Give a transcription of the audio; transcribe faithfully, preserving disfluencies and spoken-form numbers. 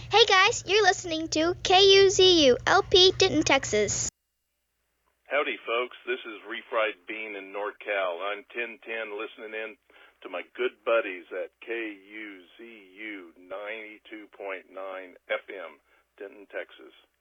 Hey guys, you're listening to K U Z U, L P, Denton, Texas. Howdy, folks. This is Refried Bean in NorCal. I'm ten ten listening in to my good buddies at K U Z U ninety-two point nine F M, Denton, Texas.